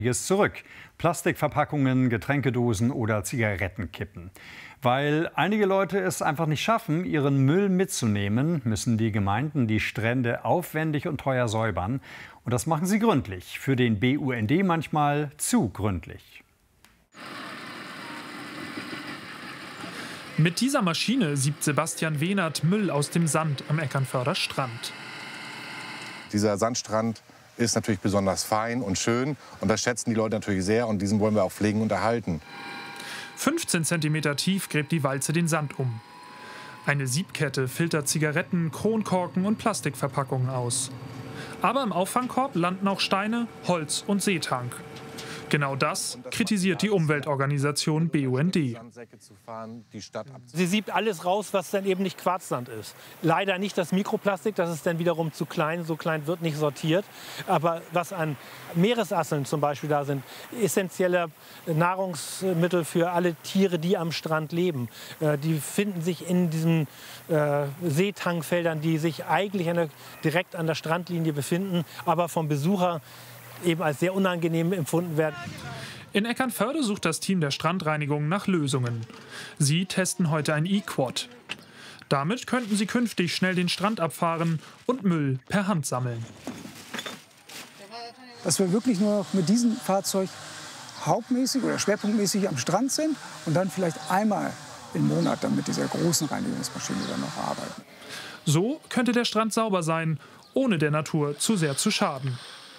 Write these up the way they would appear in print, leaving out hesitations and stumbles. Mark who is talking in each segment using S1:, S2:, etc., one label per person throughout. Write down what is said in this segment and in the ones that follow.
S1: zurück. Plastikverpackungen, Getränkedosen oder Zigarettenkippen. Weil einige Leute es einfach nicht schaffen, ihren Müll mitzunehmen, müssen die Gemeinden die Strände aufwendig und teuer säubern. Und das machen sie gründlich. Für den BUND manchmal zu gründlich.
S2: Mit dieser Maschine siebt Sebastian Wehnert Müll aus dem Sand am Eckernförder Strand.
S3: Dieser Sandstrand ist natürlich besonders fein und schön. Und das schätzen die Leute natürlich sehr. Und diesen wollen wir auch pflegen und erhalten.
S2: 15 cm tief gräbt die Walze den Sand um. Eine Siebkette filtert Zigaretten, Kronkorken und Plastikverpackungen aus. Aber im Auffangkorb landen auch Steine, Holz und Seetank. Genau das kritisiert die Umweltorganisation BUND.
S4: Sie siebt alles raus, was dann eben nicht Quarzsand ist. Leider nicht das Mikroplastik, das ist dann wiederum zu klein. So klein wird nicht sortiert. Aber was an Meeresasseln zum Beispiel da sind, essentielle Nahrungsmittel für alle Tiere, die am Strand leben, die finden sich in diesen Seetankfeldern, die sich eigentlich direkt an der Strandlinie befinden, aber vom Besucher eben als sehr unangenehm empfunden werden.
S2: In Eckernförde sucht das Team der Strandreinigung nach Lösungen. Sie testen heute ein E-Quad. Damit könnten sie künftig schnell den Strand abfahren und Müll per Hand sammeln.
S5: Dass wir wirklich nur noch mit diesem Fahrzeug hauptmäßig oder schwerpunktmäßig am Strand sind und dann vielleicht einmal im Monat dann mit dieser großen Reinigungsmaschine dann noch arbeiten.
S2: So könnte der Strand sauber sein, ohne der Natur zu sehr zu schaden.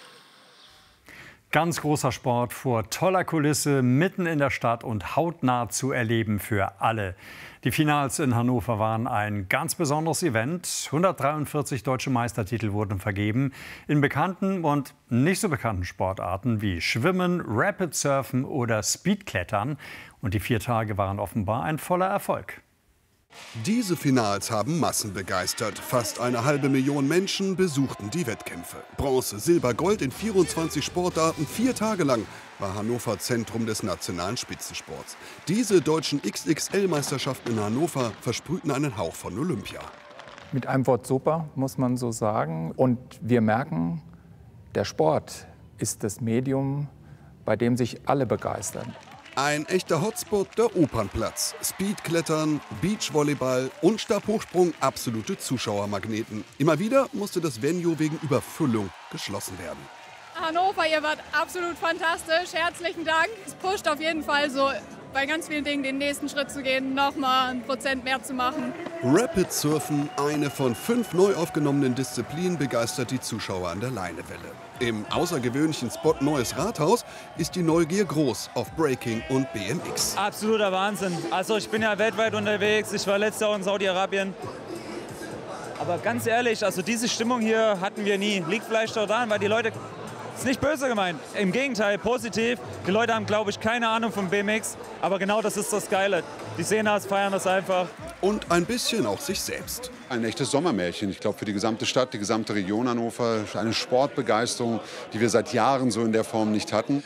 S1: Ganz großer Sport vor toller Kulisse, mitten in der Stadt und hautnah zu erleben für alle. Die Finals in Hannover waren ein ganz besonderes Event. 143 deutsche Meistertitel wurden vergeben in bekannten und nicht so bekannten Sportarten wie Schwimmen, Rapid Surfen oder Speedklettern. Und die 4 Tage waren offenbar ein voller Erfolg.
S6: Diese Finals haben Massen begeistert. Fast 500.000 Menschen besuchten die Wettkämpfe. Bronze, Silber, Gold in 24 Sportarten, 4 Tage lang war Hannover Zentrum des nationalen Spitzensports. Diese deutschen XXL-Meisterschaften in Hannover versprühten einen Hauch von Olympia.
S7: Mit einem Wort super, muss man so sagen. Und wir merken, der Sport ist das Medium, bei dem sich alle begeistern.
S6: Ein echter Hotspot, der Opernplatz. Speedklettern, Beachvolleyball und Stabhochsprung, absolute Zuschauermagneten. Immer wieder musste das Venue wegen Überfüllung geschlossen werden.
S8: Hannover, ihr wart absolut fantastisch. Herzlichen Dank. Es pusht auf jeden Fall so bei ganz vielen Dingen den nächsten Schritt zu gehen, nochmal 1% mehr zu machen.
S6: Rapid Surfen, eine von 5 neu aufgenommenen Disziplinen, begeistert die Zuschauer an der Leinewelle. Im außergewöhnlichen Spot Neues Rathaus ist die Neugier groß auf Breaking und BMX.
S9: Absoluter Wahnsinn. Also ich bin ja weltweit unterwegs. Ich war letztes Jahr in Saudi-Arabien. Aber ganz ehrlich, also diese Stimmung hier hatten wir nie. Liegt vielleicht daran, weil die Leute, ist nicht böse gemeint, im Gegenteil, positiv. Die Leute haben, glaube ich, keine Ahnung vom BMX. Aber genau das ist das Geile. Die sehen das, feiern das einfach.
S6: Und ein bisschen auch sich selbst.
S10: Ein echtes Sommermärchen, ich glaube, für die gesamte Stadt, die gesamte Region Hannover. Eine Sportbegeisterung, die wir seit Jahren so in der Form nicht hatten.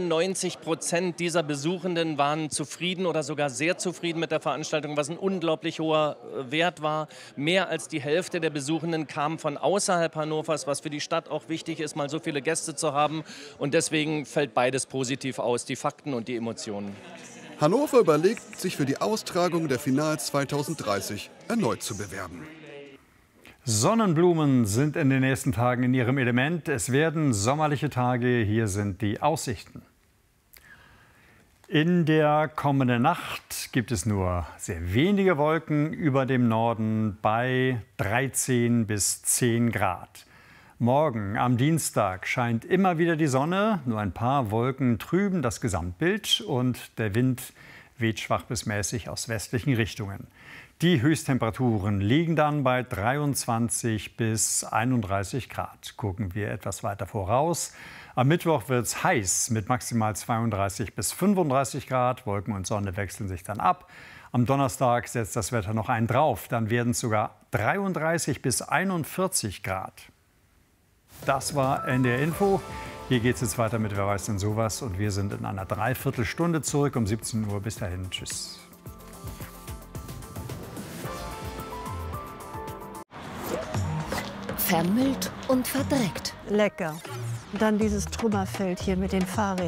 S11: 95% dieser Besuchenden waren zufrieden oder sogar sehr zufrieden mit der Veranstaltung, was ein unglaublich hoher Wert war. Mehr als die Hälfte der Besuchenden kamen von außerhalb Hannovers, was für die Stadt auch wichtig ist, mal so viele Gäste zu haben. Und deswegen fällt beides positiv aus, die Fakten und die Emotionen.
S6: Hannover überlegt, sich für die Austragung der Finals 2030 erneut zu bewerben.
S1: Sonnenblumen sind in den nächsten Tagen in ihrem Element. Es werden sommerliche Tage. Hier sind die Aussichten. In der kommenden Nacht gibt es nur sehr wenige Wolken über dem Norden bei 13 bis 10 Grad. Morgen am Dienstag scheint immer wieder die Sonne, nur ein paar Wolken trüben das Gesamtbild und der Wind weht schwach bis mäßig aus westlichen Richtungen. Die Höchsttemperaturen liegen dann bei 23 bis 31 Grad. Gucken wir etwas weiter voraus. Am Mittwoch wird es heiß mit maximal 32 bis 35 Grad. Wolken und Sonne wechseln sich dann ab. Am Donnerstag setzt das Wetter noch einen drauf. Dann werden es sogar 33 bis 41 Grad. Das war NDR Info. Hier geht es jetzt weiter mit Wer weiß denn sowas. Und wir sind in einer Dreiviertelstunde zurück um 17 Uhr. Bis dahin. Tschüss.
S12: Vermüllt und verdreckt.
S13: Lecker.
S12: Dann dieses Trümmerfeld hier mit den Fahrrädern.